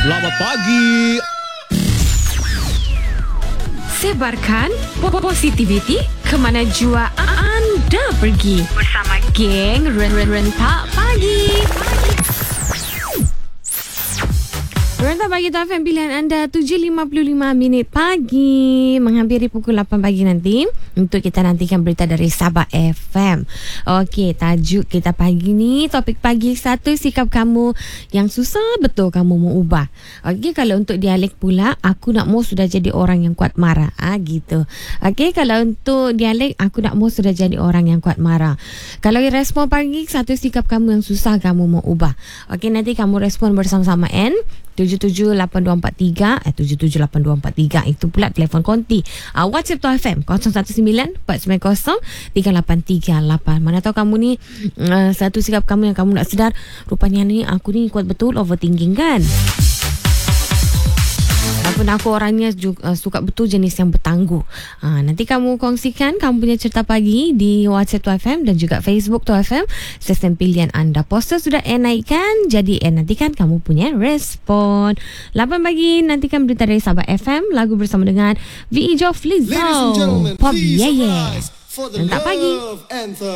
Selamat pagi. Sebarkan positivity ke mana jua anda pergi bersama geng Rentak Pagi. Rentak Pagi tu FM pilihan anda 7.55 pagi menghampiri pukul 8 pagi nanti untuk kita nantikan berita dari Sabah FM. Okey, tajuk kita pagi ni, topik pagi satu, sikap kamu yang susah betul kamu mau ubah. Okey, kalau untuk dialek pula, aku nak mau sudah jadi orang yang kuat marah. Gitu. Okey, kalau untuk dialek, aku nak mau sudah jadi orang yang kuat marah. Kalau respon pagi satu, sikap kamu yang susah kamu mau ubah. Okey, nanti kamu respon bersama-sama N 778243 778243 itu pula telefon konti. WhatsApp tu FM 0194903838. Mana tahu kamu ni satu sikap kamu yang kamu nak sedar, rupanya ni aku ni kuat betul overthinking kan. Walaupun aku orangnya juga, suka betul jenis yang bertangguh. Nanti kamu kongsikan kamu punya cerita pagi di WhatsApp Tu FM dan juga Facebook Tu FM. Sistem pilihan anda. Poster sudah naikkan, jadi nantikan kamu punya respon. 8 pagi nantikan berita dari Sabah FM, lagu bersama dengan VE Joff Lizzo. Ladies and gentlemen, Pop please yeah. rise for the Rentak Pagi. love anthem.